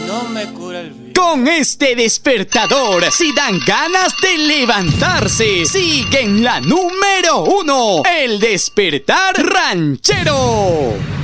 no me cura el vicio. Con este despertador, si dan ganas de levantarse, sigue en la número 1, el despertar ranchero.